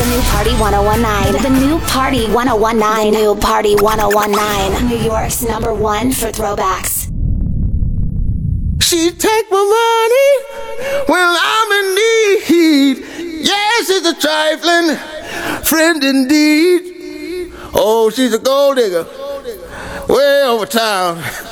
The new Party 1019. The new Party 1019. The new Party 1019. New York's #1 for throwbacks. She take my money when I'm in need. Yes, she's a trifling friend indeed. Oh, she's a gold digger way over town.